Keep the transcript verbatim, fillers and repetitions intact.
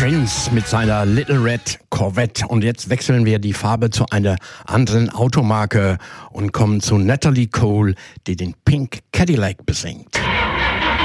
Prince mit seiner Little Red Corvette. Und jetzt wechseln wir die Farbe zu einer anderen Automarke und kommen zu Natalie Cole, die den Pink Cadillac besingt.